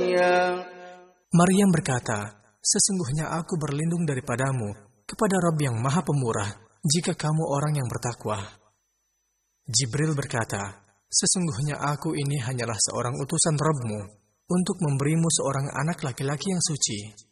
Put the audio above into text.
Maryam berkata, sesungguhnya aku berlindung daripadamu kepada Rabb yang Maha Pemurah, jika kamu orang yang bertakwa. Jibril berkata, sesungguhnya aku ini hanyalah seorang utusan Rabbmu untuk memberimu seorang anak laki-laki yang suci.